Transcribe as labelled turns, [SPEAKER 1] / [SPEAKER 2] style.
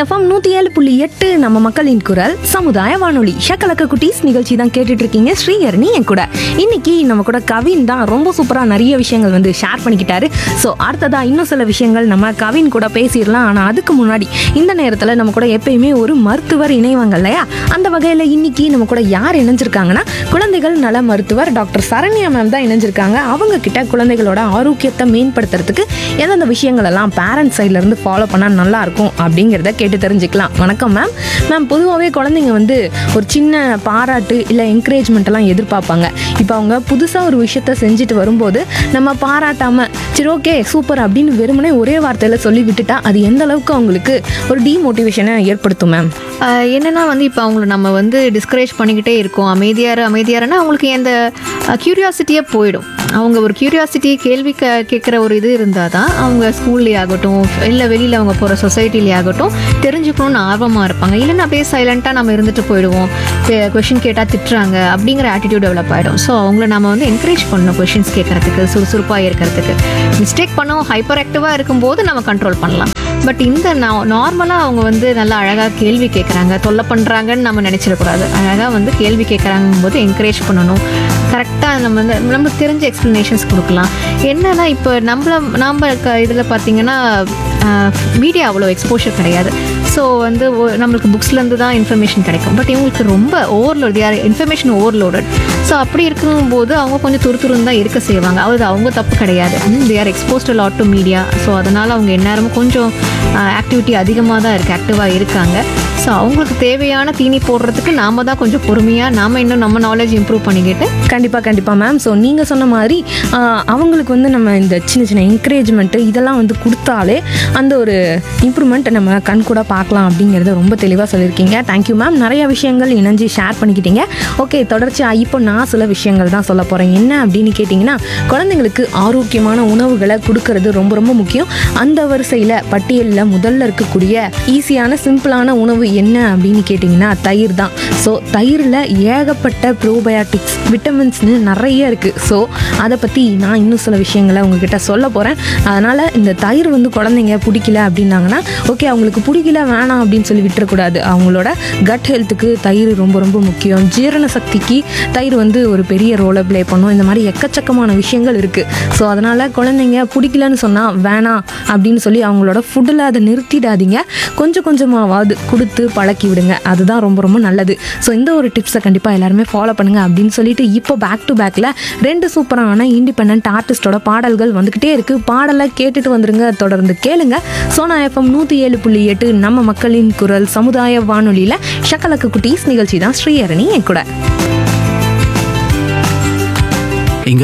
[SPEAKER 1] FM 107.8 நம்ம மக்களின் குரல் சமுதாய வானொலி ஷக்கலக்க குட்டீஸ் நிகழ்ச்சி தான் கேட்டுட்டு இருக்கீங்க. ஸ்ரீஹரணி என் கூட. இன்னைக்கு நம்ம கூட கவின் தான் ரொம்ப சூப்பரா நிறைய விஷயங்கள் வந்து ஷேர் பண்ணிக்கிட்டாரு. ஸோ அடுத்ததா இன்னும் சில விஷயங்கள் நம்ம கவின் கூட பேசிடலாம். ஆனால் அதுக்கு முன்னாடி இந்த நேரத்தில் நம்ம கூட எப்பயுமே ஒரு மருத்துவர் இணைவாங்க இல்லையா? அந்த வகையில் இன்னைக்கு நம்ம கூட யார் இணைஞ்சிருக்காங்கன்னா குழந்தைகள் நல மருத்துவர் டாக்டர் சரண்யா மேம் தான் இணைஞ்சிருக்காங்க. அவங்க கிட்ட குழந்தைகளோட ஆரோக்கியத்தை மேம்படுத்துறதுக்கு எந்தெந்த விஷயங்கள் எல்லாம் பேரண்ட்ஸ் சைட்ல இருந்து ஃபாலோ பண்ணால் நல்லா இருக்கும் அப்படிங்கிறத கேட்டு தெரிஞ்சுக்கலாம். வணக்கம் மேம். மேம், பொதுவாகவே குழந்தைங்க வந்து ஒரு சின்ன பாராட்டு இல்லை என்கரேஜ்மெண்ட் எல்லாம் எதிர்பார்ப்பாங்க. இப்போ அவங்க புதுசாக ஒரு விஷயத்த செஞ்சுட்டு வரும்போது நம்ம பாராட்டாம சரி ஓகே சூப்பர் அப்படின்னு வெறுமனே ஒரே வார்த்தையில் சொல்லி விட்டுட்டா அது எந்த அளவுக்கு அவங்களுக்கு ஒரு டிமோட்டிவேஷனை ஏற்படுத்தும் மேம்?
[SPEAKER 2] என்னென்னா வந்து இப்போ அவங்கள நம்ம வந்து டிஸ்கரேஜ் பண்ணிக்கிட்டே இருக்கோம். அமைதியாரன்னா அவங்களுக்கு எந்த க்யூரியாசிட்டியே போயிடும். அவங்க ஒரு க்யூரியாசிட்டியை கேள்வி கேட்குற ஒரு இது இருந்தால் தான் அவங்க ஸ்கூல்லே ஆகட்டும் இல்லை வெளியில் அவங்க போகிற சொசைட்டிலே ஆகட்டும் தெரிஞ்சுக்கணும்னு ஆர்வமாக இருப்பாங்க. இல்லைன்னா அப்படியே சைலண்ட்டாக நம்ம இருந்துட்டு போயிடுவோம். கொஷின் கேட்டால் திட்டுறாங்க அப்படிங்கிற ஆட்டிடியூட் டெவலப் ஆகிடும். ஸோ அவங்கள நம்ம வந்து என்கரேஜ் பண்ணணும். கொஷின்ஸ் கேட்குறதுக்கு, சுறுசுறுப்பாக இருக்கிறதுக்கு. மிஸ்டேக் பண்ணோம் ஹைப்பர் ஆக்டிவாக இருக்கும்போது நம்ம கண்ட்ரோல் பண்ணலாம். பட் இந்த நார்மலாக அவங்க வந்து நல்லா அழகாக கேள்வி கேட்குறாங்க, தொல்லை பண்ணுறாங்கன்னு நம்ம நினச்சிடக்கூடாது. அழகாக வந்து கேள்வி கேட்குறாங்கும் போது என்கரேஜ் பண்ணணும். கரெக்டாக நம்ம வந்து நமக்கு தெரிஞ்ச எக்ஸ்ப்ளனேஷன்ஸ் கொடுக்கலாம். என்னன்னா இப்போ நம்ம இதில் பார்த்திங்கன்னா மீடியா அவ்வளோ எக்ஸ்போஷர் கிடையாது. ஸோ வந்து நம்மளுக்கு புக்ஸ்லேருந்து தான் இன்ஃபர்மேஷன் கிடைக்கும். பட் இவங்களுக்கு ரொம்ப ஓவர்லோட், யார் இன்ஃபர்மேஷன் ஓவர்லோடட். ஸோ அப்படி இருக்கும்போது அவங்க கொஞ்சம் துருதுருன்னு தான் இருக்க செய்வாங்க. அது அவங்க தப்பு கிடையாது. They are exposed lot to media. So அதனால் அவங்க எந்நேரமும் கொஞ்சம் ஆக்டிவிட்டி அதிகமாக தான் இருக்குது, ஆக்டிவாக இருக்காங்க. ஸோ அவங்களுக்கு தேவையான தீனி போடுறதுக்கு நாம் தான் கொஞ்சம் பொறுமையாக நாம் இன்னும் நம்ம நாலேஜ் இம்ப்ரூவ் பண்ணிக்கிட்டு.
[SPEAKER 1] கண்டிப்பாக மேம். ஸோ நீங்கள் சொன்ன மாதிரி அவங்களுக்கு வந்து நம்ம இந்த சின்ன சின்ன என்கரேஜ்மெண்ட்டு இதெல்லாம் வந்து கொடுத்தாலே அந்த ஒரு இம்ப்ரூவ்மெண்ட் நம்ம கண் கூட பார்க்கலாம் அப்படிங்கிறத ரொம்ப தெளிவாக சொல்லியிருக்கீங்க. Thank you ma'am. நிறைய விஷயங்கள் இணைஞ்சு ஷேர் பண்ணிக்கிட்டீங்க. ஓகே, தொடர்ச்சியாக இப்போ நான் சில விஷயங்கள் தான் சொல்ல போகிறேன். என்ன அப்படின்னு கேட்டிங்கன்னா, குழந்தைங்களுக்கு ஆரோக்கியமான உணவுகளை கொடுக்கறது ரொம்ப ரொம்ப முக்கியம். அந்த வரிசையில் பட்டியலில் முதல்ல இருக்கக்கூடிய ஈஸியான சிம்பிளான உணவு என்ன அப்படின்னு கேட்டிங்கன்னா தயிர் தான். ஸோ தயிரில் ஏகப்பட்ட ப்ரோபயாட்டிக்ஸ், விட்டமின்ஸ்னு நிறைய இருக்குது. ஸோ அதை பற்றி நான் இன்னும் சில விஷயங்களை உங்ககிட்ட சொல்ல போகிறேன். அதனால் இந்த தயிர் வந்து குழந்தைங்க பிடிக்கல அப்படின்னாங்கன்னா ஓகே, அவங்களுக்கு பிடிக்கல வேணாம் அப்படின்னு சொல்லி விட்டுறக்கூடாது. அவங்களோட கட் ஹெல்த்துக்கு தயிர் ரொம்ப ரொம்ப முக்கியம். ஜீரண சக்திக்கு தயிர் வந்து ஒரு பெரிய ரோலை ப்ளே பண்ணும். இந்த மாதிரி எக்கச்சக்கமான விஷயங்கள் இருக்குது. ஸோ அதனால் குழந்தைங்க பிடிக்கலன்னு சொன்னால் வேணாம் அப்படின்னு சொல்லி அவங்களோட ஃபுட்டில் அதை நிறுத்திடாதீங்க. கொஞ்சம் கொஞ்சமாவது கொடுத்து பழக்கி விடுங்க. அதுதான் ரொம்ப ரொம்ப நல்லது. ஸோ இந்த ஒரு டிப்ஸை கண்டிப்பாக எல்லாருமே ஃபாலோ பண்ணுங்கள் அப்படின்னு சொல்லிட்டு இப்போ பேக் டு பேக்கில் 2 சூப்பரான இண்டிபெண்டன்ட் ஆர்டிஸ்டோட பாடல்கள் வந்துக்கிட்டே இருக்குது. பாடலை கேட்டுட்டு வந்துருங்க. தொடர்ந்து கேளுங்க. சோனா எஃப்எம் 107.8 நம்ம மக்களின் குரல் சமுதாய வானொலியில் ஷக்கலக்கு குட்டீஸ் நிகழ்ச்சி தான். ஸ்ரீஹரணி என் கூட.